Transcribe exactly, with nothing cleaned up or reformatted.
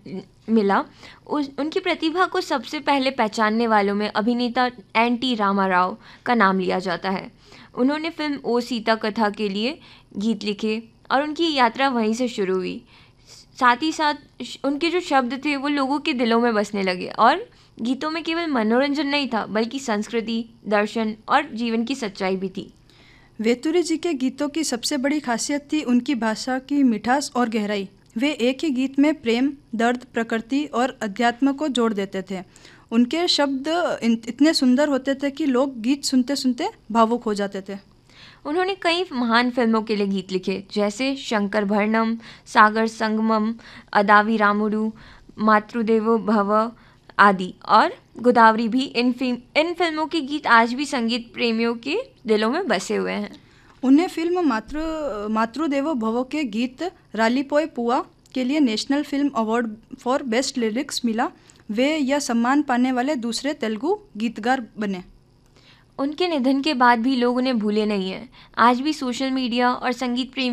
मिला। उस उनकी प्रतिभा को सबसे पहले पहचानने वालों में अभिनेता एन टी रामाराव का नाम लिया जाता है। उन्होंने फिल्म ओ सीता कथा के लिए गीत लिखे और उनकी यात्रा वहीं से शुरू हुई। साथ ही साथ उनके जो शब्द थे वो लोगों के दिलों में बसने लगे और गीतों में केवल मनोरंजन नहीं था बल्कि संस्कृति, दर्शन और जीवन की सच्चाई भी थी। वेतुरी जी के गीतों की सबसे बड़ी खासियत थी उनकी भाषा की मिठास और गहराई। वे एक ही गीत में प्रेम, दर्द, प्रकृति और अध्यात्म को जोड़ देते थे। उनके शब्द इतने सुंदर होते थे कि लोग गीत सुनते सुनते भावुक हो जाते थे। उन्होंने कई महान फिल्मों के लिए गीत लिखे, जैसे शंकर भरणम, सागर संगमम, अदावी रामुडू, मातृदेवो भव आदि, और गोदावरी भी। इन फिल्म इन फिल्मों के गीत आज भी संगीत प्रेमियों के दिलों में बसे हुए हैं। उन्हें फिल्म मातृ मातृदेवो भव के गीत रालीपोय पुआ के लिए national film award for best lyrics मिला। वे यह सम्मान पाने वाले दूसरे तेलुगु गीतकार बने। उनके निधन के बाद भी लोग उन्हें भूले नहीं हैं। आज भी सोशल मीडिया और संगीत प्रेमी